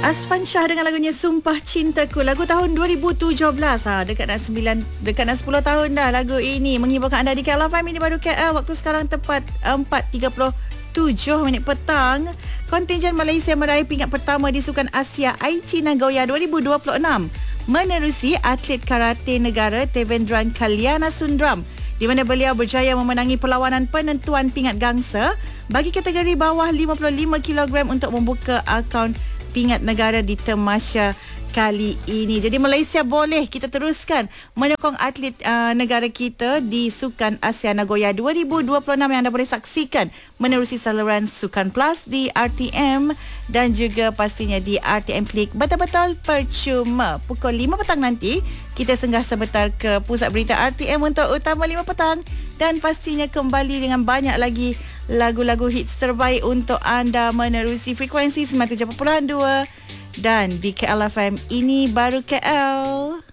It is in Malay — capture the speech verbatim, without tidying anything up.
Asfan Shah dengan lagunya Sumpah Cintaku, lagu tahun dua ribu tujuh belas. Ha, dekat nak sembilan, dekat nak sepuluh tahun dah lagu ini menghiburkan anda di K L F M. Ini baru K L, waktu sekarang tepat empat tiga puluh tujuh minit petang. Kontingen Malaysia meraih pingat pertama di Sukan Asia Aichi Nagoya dua ribu dua puluh enam menerusi atlet karate negara Tevendran Kalyana Sundram, di mana beliau berjaya memenangi perlawanan penentuan pingat gangsa bagi kategori bawah lima puluh lima kilogram untuk membuka akaun pingat negara di Temasya kali ini. Jadi Malaysia boleh kita teruskan menyokong atlet uh, negara kita di Sukan Asia Nagoya dua ribu dua puluh enam yang anda boleh saksikan menerusi saluran Sukan Plus di R T M dan juga pastinya di R T M Klik betul-betul percuma. Pukul lima petang nanti kita singgah sebentar ke pusat berita R T M untuk Utama lima petang dan pastinya kembali dengan banyak lagi lagu-lagu hits terbaik untuk anda menerusi frekuensi sembilan puluh tujuh perpuluhan dua dan di K L F M. Ini baru K L.